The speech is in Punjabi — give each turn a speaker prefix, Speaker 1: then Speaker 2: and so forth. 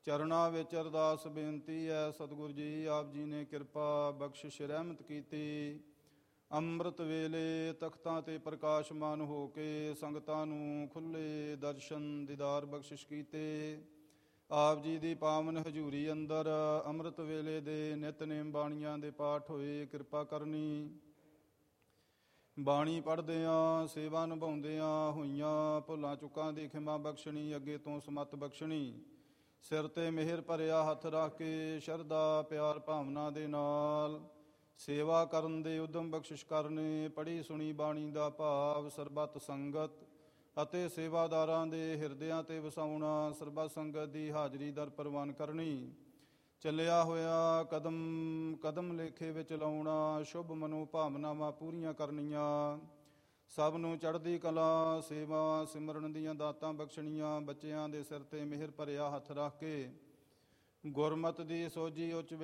Speaker 1: ਚਰਨਾਂ ਵਿੱਚ ਅਰਦਾਸ ਬੇਨਤੀ ਹੈ। ਸਤਿਗੁਰੂ ਜੀ ਆਪ ਜੀ ਨੇ ਕਿਰਪਾ ਬਖਸ਼ਿਸ਼ ਰਹਿਮਤ ਕੀਤੀ। ਅੰਮ੍ਰਿਤ ਵੇਲੇ ਤਖਤਾਂ ਤੇ ਪ੍ਰਕਾਸ਼ਮਾਨ ਹੋ ਕੇ ਸੰਗਤਾਂ ਨੂੰ ਖੁੱਲ੍ਹੇ ਦਰਸ਼ਨ ਦੀਦਾਰ ਬਖਸ਼ਿਸ਼ ਕੀਤੇ। ਆਪ ਜੀ ਦੀ ਪਾਵਨ ਹਜ਼ੂਰੀ ਅੰਦਰ ਅੰਮ੍ਰਿਤ ਵੇਲੇ ਦੇ ਨਿਤਨੇਮ ਬਾਣੀਆਂ ਦੇ ਪਾਠ ਹੋਏ। ਕਿਰਪਾ ਕਰਨੀ। ਬਾਣੀ ਪੜ੍ਹਦਿਆਂ ਸੇਵਾ ਨਿਭਾਉਂਦਿਆਂ ਹੋਈਆਂ ਭੁੱਲਾਂ ਚੁੱਕਾਂ ਦੀ ਖਿਮਾ ਬਖਸ਼ਣੀ, ਅੱਗੇ ਤੋਂ ਸਮੱਤ ਬਖਸ਼ਣੀ। ਸਿਰ 'ਤੇ ਮਿਹਰ ਭਰਿਆ ਹੱਥ ਰੱਖ ਕੇ ਸ਼ਰਧਾ ਪਿਆਰ ਭਾਵਨਾ ਦੇ ਨਾਲ ਸੇਵਾ ਕਰਨ ਦੇ ਉਦਮ ਬਖਸ਼ਿਸ਼ ਕਰਨੇ। ਪੜ੍ਹੀ ਸੁਣੀ ਬਾਣੀ ਦਾ ਭਾਵ ਸਰਬੱਤ ਸੰਗਤ ਅਤੇ ਸੇਵਾਦਾਰਾਂ ਦੇ ਹਿਰਦਿਆਂ 'ਤੇ ਵਸਾਉਣਾ। ਸਰਬੱਤ ਸੰਗਤ ਦੀ ਹਾਜ਼ਰੀ ਦਰ ਪ੍ਰਵਾਨ ਕਰਨੀ। ਚੱਲਿਆ ਹੋਇਆ ਕਦਮ ਕਦਮ ਲੇਖੇ ਵਿੱਚ ਲਾਉਣਾ। ਸ਼ੁਭ ਮਨੋ ਭਾਵਨਾਵਾਂ ਪੂਰੀਆਂ ਕਰਨੀਆਂ। ਸਭ ਨੂੰ ਚੜ੍ਹਦੀ ਕਲਾ ਸੇਵਾ ਸਿਮਰਨ ਦੀਆਂ ਦਾਤਾਂ ਬਖਸ਼ਣੀਆਂ। ਬੱਚਿਆਂ ਦੇ ਸਿਰ 'ਤੇ ਮਿਹਰ ਭਰਿਆ ਹੱਥ ਰੱਖ ਕੇ ਗੁਰਮਤਿ ਦੀ ਸੋਝੀ ਉੱਚ